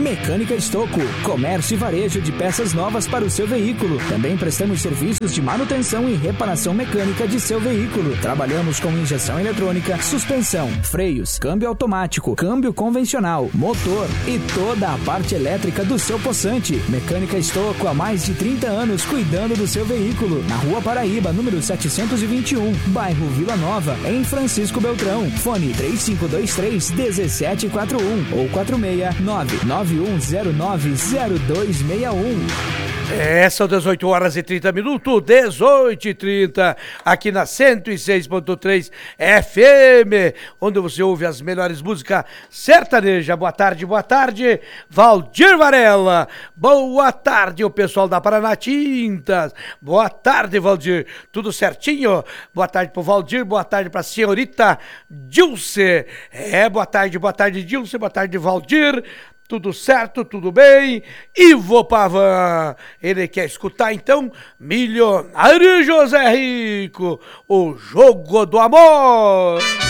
Mecânica Estocco, comércio e varejo de peças novas para o seu veículo. Também prestamos serviços de manutenção e reparação mecânica de seu veículo. Trabalhamos com injeção eletrônica, suspensão, freios, câmbio automático, câmbio convencional, motor e toda a parte elétrica do seu possante. Mecânica Estocco há mais de 30 anos cuidando do seu veículo. Na Rua Paraíba, número 721, bairro Vila Nova, em Francisco Beltrão. Fone 3523-1741 ou 469-9109-0261. São 18 horas e 30 minutos, 18h30, aqui na 106.3 FM, onde você ouve as melhores músicas sertaneja. Boa tarde, Valdir Varela. Boa tarde, o pessoal da Paraná Tintas. Boa tarde, Valdir. Tudo certinho? Boa tarde pro Valdir, boa tarde pra senhorita Dilce. Boa tarde, Dilce, boa tarde, Valdir. Tudo certo, tudo bem? Ivo Pavan, ele quer escutar então Milionário José Rico, o jogo do amor.